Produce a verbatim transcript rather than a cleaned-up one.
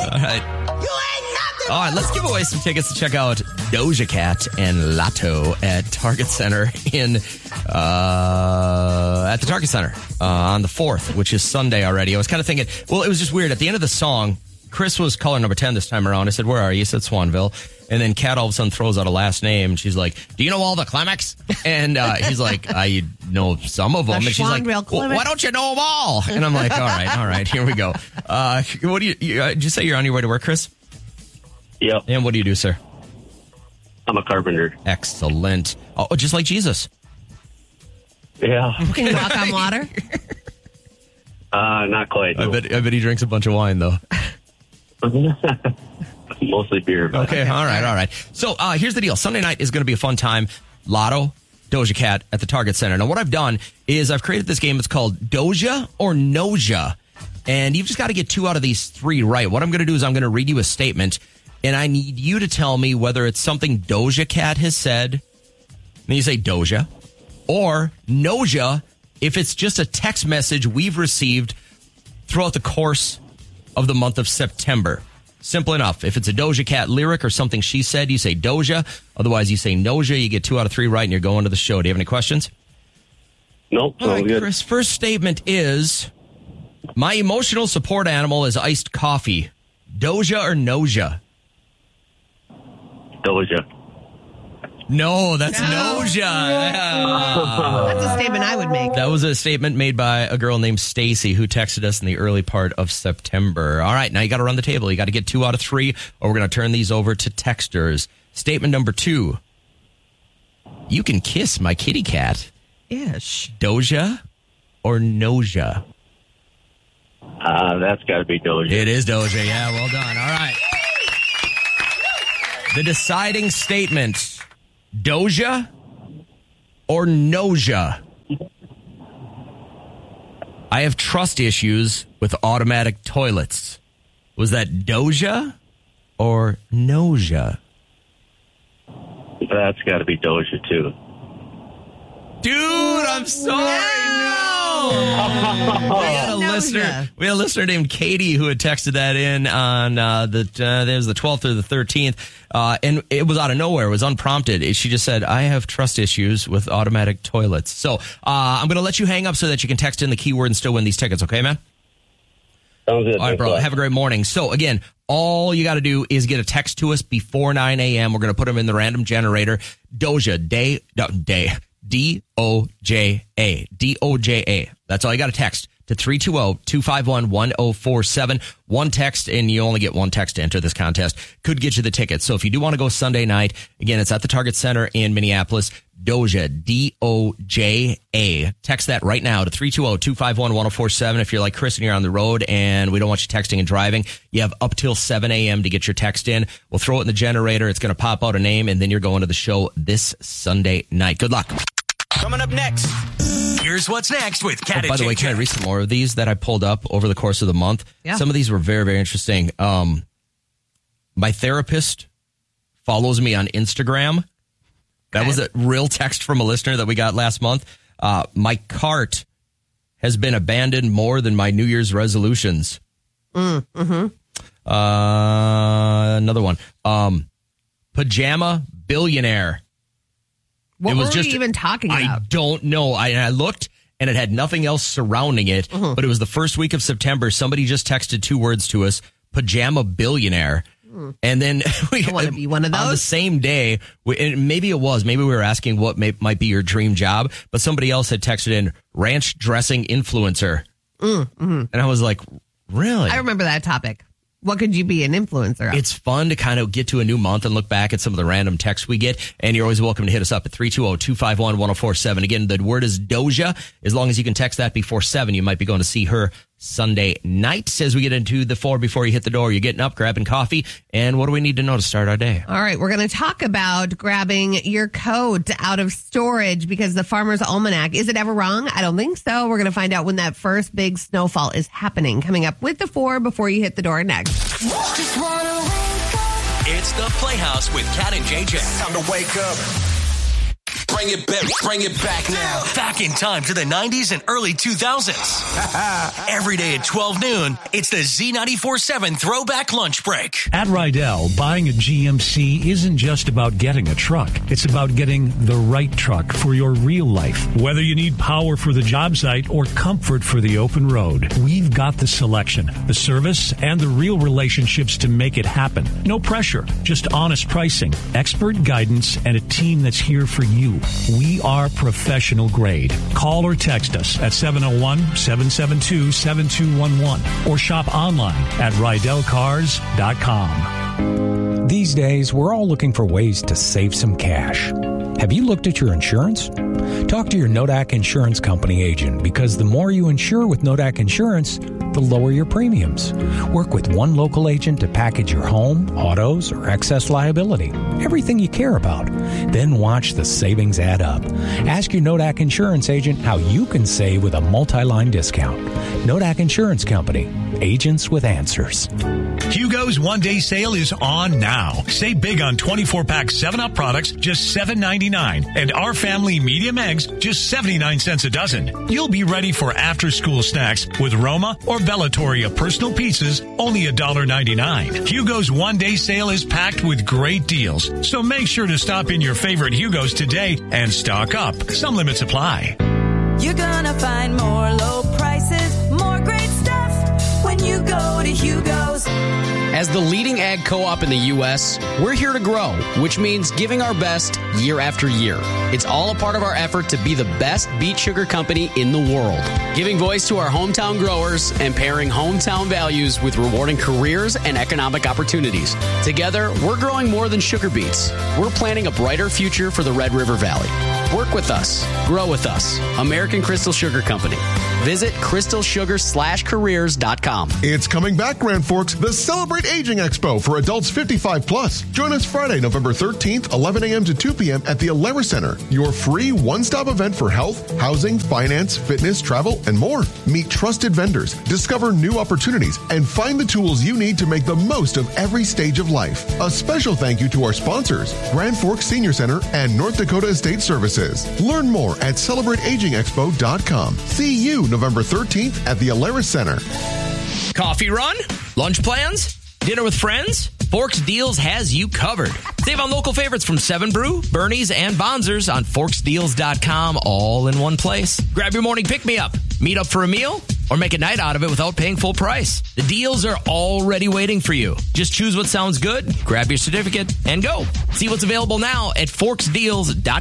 All right. You ain't nothing. All right, let's give away some tickets to check out Doja Cat and Lotto at Target Center in uh, at the Target Center uh, on the fourth, which is Sunday already. I was kind of thinking, well, it was just weird. At the end of the song, Chris was caller number ten this time around. I said, where are you? He said, Swanville. And then Kat all of a sudden throws out a last name. She's like, do you know all the Clemics? And uh, he's like, I know some of them. The and she's like, well, why don't you know them all? And I'm like, all right, all right, here we go. Uh, what do you, you uh, did you say you're on your way to work, Chris? Yep. And what do you do, sir? I'm a carpenter. Excellent. Oh, just like Jesus. Yeah. Can you walk on water? Uh, not quite. I No. bet, I bet he drinks a bunch of wine, though. Mostly beer. But. Okay, all right, all right. So uh, here's the deal. Sunday night is going to be a fun time. Lotto, Doja Cat at the Target Center. Now, what I've done is I've created this game. It's called Doja or Noja. And you've just got to get two out of these three right. What I'm going to do is I'm going to read you a statement, and I need you to tell me whether it's something Doja Cat has said. Then you say Doja. Or Noja if it's just a text message we've received throughout the course of the month of September. Simple enough. If it's a Doja Cat lyric or something she said, you say Doja. Otherwise, you say Noja. You get two out of three right, and you're going to the show. Do you have any questions? Nope. All right, good. Chris. First statement is, my emotional support animal is iced coffee. Doja or Noja? Doja. No, that's No. Noja. Yeah. That's a statement I would make. That was a statement made by a girl named Stacy who texted us in the early part of September. All right, now you got to run the table. You got to get two out of three, or we're going to turn these over to texters. Statement number two. You can kiss my kitty cat. Ish. Doja or Noja? Uh, that's got to be Doja. It is Doja. Yeah, well done. All right. The deciding statement. Doja or Noja? I have trust issues with automatic toilets. Was that Doja or Noja? That's got to be Doja, too. Dude, I'm sorry. No. We had a Noja. listener. We had a listener named Katie who had texted that in on uh, the uh, there was the twelfth or the thirteenth, uh, and it was out of nowhere. It was unprompted. She just said, "I have trust issues with automatic toilets." So uh, I'm going to let you hang up so that you can text in the keyword and still win these tickets. Okay, man? Sounds good. All right, bro. Have a great morning. So, again, all you got to do is get a text to us before nine a.m. We're going to put them in the random generator. Doja, day, no, day, D O J A. D O J A. That's all you got to text to three two zero, two five one, one zero four seven. One text, and you only get one text to enter this contest. Could get you the tickets. So if you do want to go Sunday night, again, it's at the Target Center in Minneapolis. Doja, D O J A. Text that right now to three two zero, two five one, one zero four seven. If you're like Chris and you're on the road and we don't want you texting and driving, you have up till seven a.m. to get your text in. We'll throw it in the generator. It's going to pop out a name, and then you're going to the show this Sunday night. Good luck. Coming up next, here's what's next with Cat Oh, and by the way, J J. can I read some more of these that I pulled up over the course of the month? Yeah. Some of these were very, very interesting. Um, my therapist follows me on Instagram. That Okay. was a real text from a listener that we got last month. Uh, my cart has been abandoned more than my New Year's resolutions. Mm, mm-hmm. Uh, another one. Um, pajama billionaire. What It was were just- we even talking I about? don't know. I, I looked and it had nothing else surrounding it, Mhm. but it was the first week of September. Somebody just texted two words to us, pajama billionaire. Mm. And then we I wanna be one of on the those. same day, we, and maybe it was, maybe we were asking what may, might be your dream job, but somebody else had texted in ranch dressing influencer. Mm, mhm. And I was like, really? I remember that topic. What could you be an influencer of? It's fun to kind of get to a new month and look back at some of the random texts we get. And you're always welcome to hit us up at three two zero, two five one, one zero four seven. Again, the word is Doja. As long as you can text that before seven, you might be going to see her Sunday night. As we get into the four before you hit the door, you're getting up, grabbing coffee. And what do we need to know to start our day? All right, we're going to talk about grabbing your coat out of storage because the Farmer's Almanac, is it ever wrong? I don't think so. We're going to find out when that first big snowfall is happening. Coming up with the four before you hit the door next. Just wanna wake up. It's the Playhouse with Cat and J J. Time to wake up. Bring it back, bring it back now. Back in time to the nineties and early two thousands. Every day at twelve noon, it's the Z ninety-four seven Throwback Lunch Break. At Rydell, buying a G M C isn't just about getting a truck. It's about getting the right truck for your real life. Whether you need power for the job site or comfort for the open road, we've got the selection, the service, and the real relationships to make it happen. No pressure, just honest pricing, expert guidance, and a team that's here for you. We are professional grade. Call or text us at seven oh one, seven seven two, seven two one one or shop online at rydell cars dot com. These days, we're all looking for ways to save some cash. Have you looked at your insurance? Talk to your Nodak Insurance Company agent, because the more you insure with Nodak Insurance, the lower your premiums. Work with one local agent to package your home, autos, or excess liability. Everything you care about. Then watch the savings add up. Ask your Nodak Insurance agent how you can save with a multi-line discount. Nodak Insurance Company. Agents with answers. Hugo's one-day sale is on now. Save big on twenty-four pack seven up products, just seven ninety-nine, and Our Family medium eggs, just seventy-nine cents a dozen. You'll be ready for after-school snacks with Roma or Bellatoria personal pizzas, only one ninety-nine. Hugo's one-day sale is packed with great deals, so make sure to stop in your favorite Hugo's today and stock up. Some limits apply. You're gonna find more low prices, more great stuff when you go to Hugo's. As the leading ag co-op in the U S, we're here to grow, which means giving our best year after year. It's all a part of our effort to be the best beet sugar company in the world, giving voice to our hometown growers and pairing hometown values with rewarding careers and economic opportunities. Together, we're growing more than sugar beets. We're planting a brighter future for the Red River Valley. Work with us. Grow with us. American Crystal Sugar Company. Visit crystal sugar slash careers dot com. It's coming back, Grand Forks, the Celebrate Aging Expo for adults fifty-five plus. Join us Friday, November thirteenth, eleven a.m. to two p.m. at the Alara Center, your free one-stop event for health, housing, finance, fitness, travel, and more. Meet trusted vendors, discover new opportunities, and find the tools you need to make the most of every stage of life. A special thank you to our sponsors, Grand Forks Senior Center and North Dakota Estate Services. Learn more at celebrate aging expo dot com. See you November thirteenth at the Alara Center. Coffee run? Lunch plans? Dinner with friends? Forks Deals has you covered. Save on local favorites from Seven Brew, Bernie's, and Bonzers on forks deals dot com, all in one place. Grab your morning pick-me-up, meet up for a meal, or make a night out of it without paying full price. The deals are already waiting for you. Just choose what sounds good, grab your certificate, and go. See what's available now at forks deals dot com.